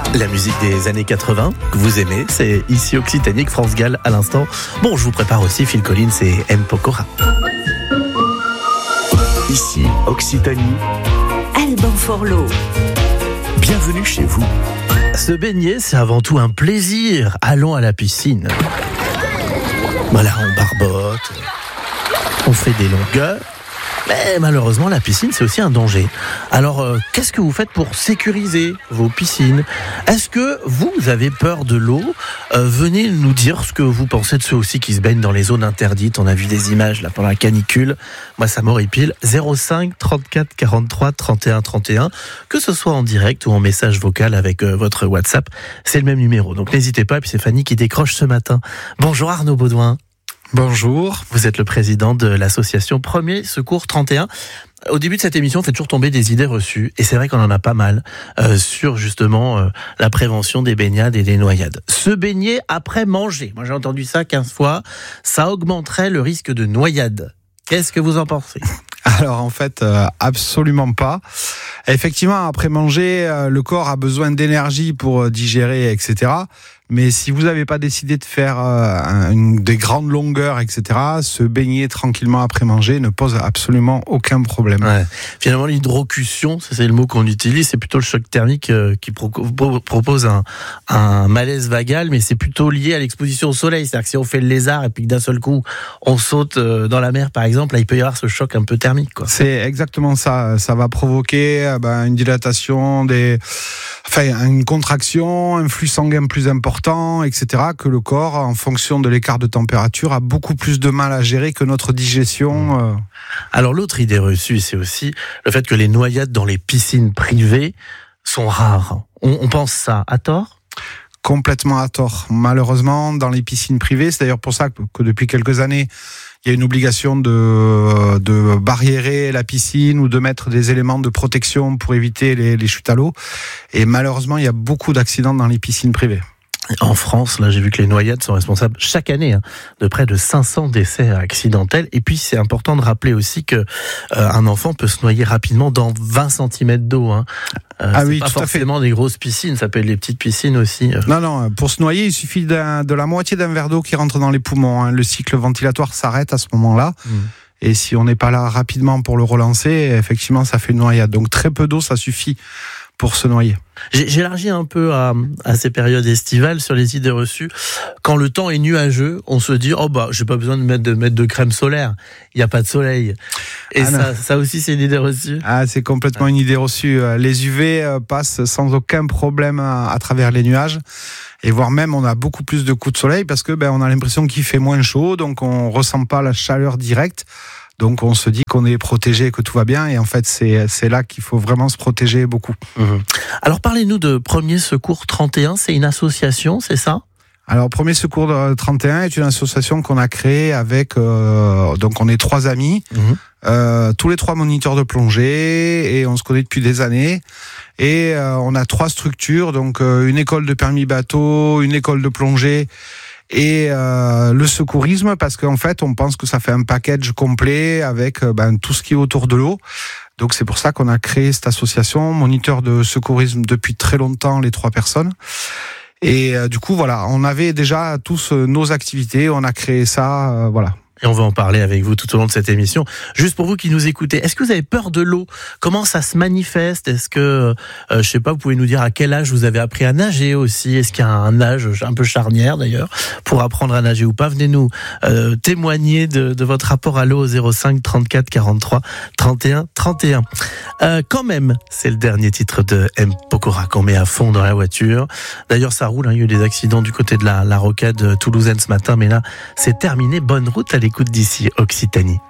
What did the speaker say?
La musique des années 80 que vous aimez, c'est ici Occitanie, France Gall à l'instant. Bon, je vous prépare aussi Phil Collins et M. Pokora. Ici Occitanie, Alban Forlot. bienvenue chez vous. Se baigner, c'est avant tout un plaisir. Allons à la piscine. Voilà, on barbote, on fait des longueurs. Mais malheureusement, la piscine, c'est aussi un danger. Alors, qu'est-ce que vous faites pour sécuriser vos piscines ? Est-ce que vous avez peur de l'eau ? Venez nous dire ce que vous pensez de ceux aussi qui se baignent dans les zones interdites. On a vu des images là pendant la canicule. Moi, ça m'horripile. 05 34 43 31 31. Que ce soit en direct ou en message vocal avec votre WhatsApp, c'est le même numéro. Donc n'hésitez pas. Et puis c'est Fanny qui décroche ce matin. Bonjour Arnaud Baudouin. Bonjour. Vous êtes le président de l'association Premier Secours 31. Au début de cette émission, on fait toujours tomber des idées reçues, et c'est vrai qu'on en a pas mal sur justement la prévention des baignades et des noyades. Se baigner après manger, moi j'ai entendu ça 15 fois, ça augmenterait le risque de noyade. Qu'est-ce que vous en pensez ? Alors en fait, absolument pas. Effectivement, après manger, le corps a besoin d'énergie pour digérer, etc. Mais si vous n'avez pas décidé de faire des grandes longueurs, etc., se baigner tranquillement après manger ne pose absolument aucun problème. Ouais. Finalement, l'hydrocution, ça c'est le mot qu'on utilise, c'est plutôt le choc thermique qui propose un malaise vagal, mais c'est plutôt lié à l'exposition au soleil. C'est-à-dire que si on fait le lézard et puis que d'un seul coup on saute dans la mer, par exemple, là il peut y avoir ce choc un peu thermique, quoi. C'est exactement ça. Ça va provoquer une dilatation, une contraction, un flux sanguin plus important, etc., que le corps, en fonction de l'écart de température, a beaucoup plus de mal à gérer que notre digestion. Alors l'autre idée reçue, c'est aussi le fait que les noyades dans les piscines privées sont rares. On pense ça à tort ? Complètement à tort. Malheureusement, dans les piscines privées, c'est d'ailleurs pour ça que depuis quelques années, il y a une obligation de barriérer la piscine ou de mettre des éléments de protection pour éviter les chutes à l'eau. Et malheureusement, il y a beaucoup d'accidents dans les piscines privées. En France, là, j'ai vu que les noyades sont responsables chaque année de près de 500 décès accidentels. Et puis, c'est important de rappeler aussi que un enfant peut se noyer rapidement dans 20 cm d'eau. Ah oui, pas tout à fait. forcément des grosses piscines, ça peut être les petites piscines aussi. Non, pour se noyer, il suffit de la moitié d'un verre d'eau qui rentre dans les poumons. Le cycle ventilatoire s'arrête à ce moment-là. Et si on n'est pas là rapidement pour le relancer, effectivement, ça fait une noyade. Donc très peu d'eau, ça suffit pour se noyer. J'élargis un peu à ces périodes estivales sur les idées reçues. Quand le temps est nuageux, on se dit j'ai pas besoin de mettre de crème solaire. Il y a pas de soleil. Et ça aussi c'est une idée reçue. C'est complètement une idée reçue. Les UV passent sans aucun problème à travers les nuages. Et voire même, on a beaucoup plus de coups de soleil parce que on a l'impression qu'il fait moins chaud, donc on ressent pas la chaleur directe. Donc on se dit qu'on est protégé, que tout va bien, et en fait c'est là qu'il faut vraiment se protéger beaucoup. Alors parlez-nous de Premier Secours 31, c'est une association, c'est ça ? Alors Premier Secours 31 est une association qu'on a créée avec, donc on est 3 amis, tous les 3 moniteurs de plongée, et on se connaît depuis des années. Et on a 3 structures, donc une école de permis bateau, une école de plongée, et le secourisme, parce qu'en fait on pense que ça fait un package complet avec tout ce qui est autour de l'eau. Donc c'est pour ça qu'on a créé cette association, moniteur de secourisme depuis très longtemps, les 3 personnes. Et du coup voilà, on avait déjà tous nos activités, on a créé ça, voilà. Et on va en parler avec vous tout au long de cette émission. Juste pour vous qui nous écoutez, est-ce que vous avez peur de l'eau ? Comment ça se manifeste ? Est-ce que, je sais pas, vous pouvez nous dire à quel âge vous avez appris à nager aussi ? Est-ce qu'il y a un âge un peu charnière d'ailleurs pour apprendre à nager ou pas ? Venez nous témoigner de votre rapport à l'eau au 05 34 43 31 31. Quand même, c'est le dernier titre de M. Pokora qu'on met à fond dans la voiture. D'ailleurs, ça roule, il y a eu des accidents du côté de la rocade toulousaine ce matin, mais là, c'est terminé. Bonne route à l'écoute d'ici Occitanie.